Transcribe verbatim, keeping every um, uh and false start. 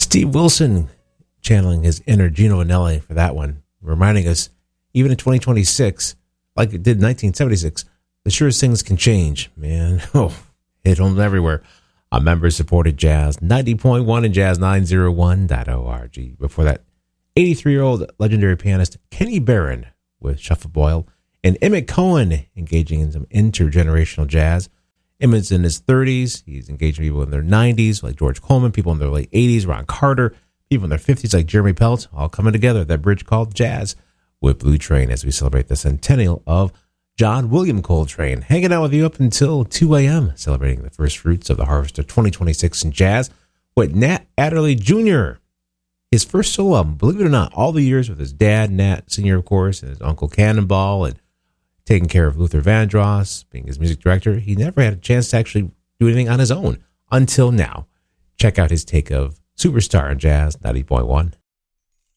Steve Wilson channeling his inner Gino Vanelli for that one, reminding us, even in twenty twenty-six, like it did in nineteen seventy-six, the surest things can change, man. Oh, hit home everywhere. A member-supported Jazz ninety point one and Jazz nine oh one dot org. Before that, eighty-three-year-old legendary pianist Kenny Barron with Shuffleboil, and Emmett Cohen engaging in some intergenerational jazz. Emmett's in his thirties. He's engaging people in their nineties, like George Coleman, people in their late eighties, Ron Carter, people in their fifties, like Jeremy Pelt, all coming together at that bridge called Jazz with Blue Train as we celebrate the centennial of John William Coltrane. Hanging out with you up until two a.m., celebrating the first fruits of the harvest of twenty twenty-six in jazz with Nat Adderley Junior His first solo album, believe it or not, all the years with his dad, Nat Senior, of course, and his uncle Cannonball, and taking care of Luther Vandross, being his music director, he never had a chance to actually do anything on his own until now. Check out his take of Superstar in Jazz ninety point one.